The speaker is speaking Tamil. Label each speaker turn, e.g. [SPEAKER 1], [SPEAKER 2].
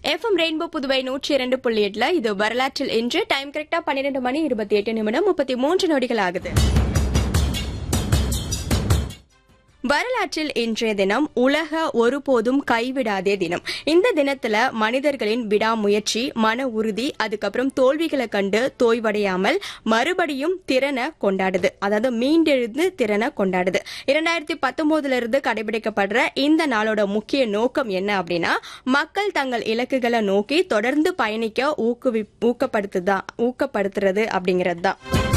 [SPEAKER 1] எஃப்எம் ரெயின்போ புதுவை 102.8 இது வரலாற்றில் இன்று. டைம் கரெக்டா 12 மணி 28 நிமிடம் 33 நொடிகள் ஆகுது. வரலாற்றில் இன்றைய தினம் உலக ஒருபோதும் கைவிடாதே தினம். இந்த தினத்துல மனிதர்களின் விடாமுயற்சி, மன உறுதி, அதுக்கப்புறம் தோல்விகளை கண்டு தோய்வடையாமல் மறுபடியும் திறனை கொண்டாடுது. அதாவது மீண்டெழுந்து திறனை கொண்டாடுது. 2019 இருந்து கடைபிடிக்கப்படுற இந்த நாளோட முக்கிய நோக்கம் என்ன அப்படின்னா, மக்கள் தங்கள் இலக்குகளை நோக்கி தொடர்ந்து பயணிக்க ஊக்கப்படுத்துறது அப்படிங்கிறது தான்.